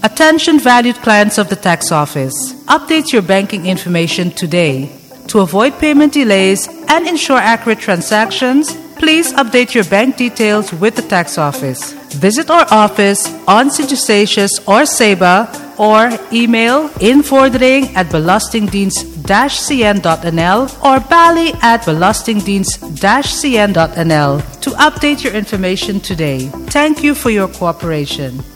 Attention valued clients of the tax office. Update your banking information today. To avoid payment delays and ensure accurate transactions, please update your bank details with the tax office. Visit our office on St. Eustatius or Ceiba, or email invordering@belastingdienst-cn.nl or bali@belastingdienst-cn.nl to update your information today. Thank you for your cooperation.